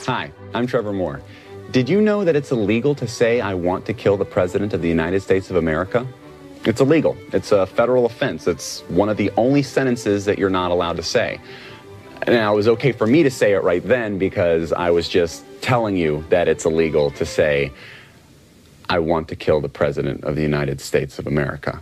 next. Hi, I'm Trevor Moore. Did you know that it's illegal to say I want to kill the President of the United States of America? It's illegal. It's a federal offense. It's one of the only sentences that you're not allowed to say. Now, it was okay for me to say it right then because I was just telling you that it's illegal to say I want to kill the President of the United States of America.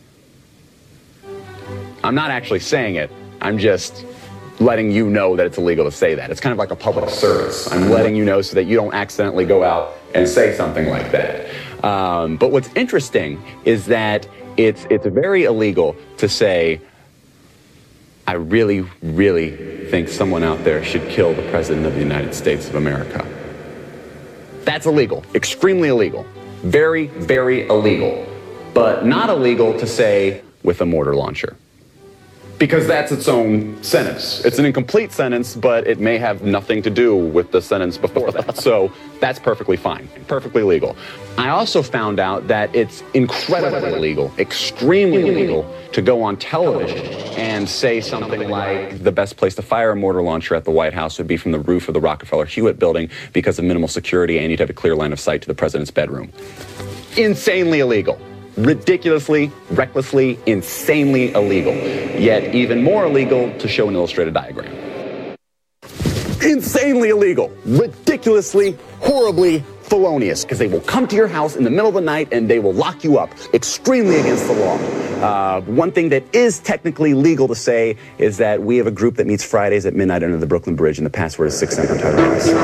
I'm not actually saying it. I'm just letting you know that it's illegal to say that. It's kind of like a public service. I'm letting you know so that you don't accidentally go out and say something like that. But what's interesting is that it's very illegal to say, I really, really think someone out there should kill the President of the United States of America. That's illegal, extremely illegal, very, very illegal, but not illegal to say with a mortar launcher. Because that's its own sentence. It's an incomplete sentence, but it may have nothing to do with the sentence before that. So that's perfectly fine, perfectly legal. I also found out that it's incredibly illegal, extremely illegal, to go on television and say something like the best place to fire a mortar launcher at the White House would be from the roof of the Rockefeller Hewitt building because of minimal security and you'd have a clear line of sight to the president's bedroom. Insanely illegal. Ridiculously, recklessly, insanely illegal. Yet even more illegal to show an illustrated diagram. Insanely illegal. Ridiculously, horribly felonious, because they will come to your house in the middle of the night and they will lock you up. Extremely against the law. One thing that is technically legal to say is that we have a group that meets Fridays at midnight under the Brooklyn Bridge and the password is 6 Semper Tyler.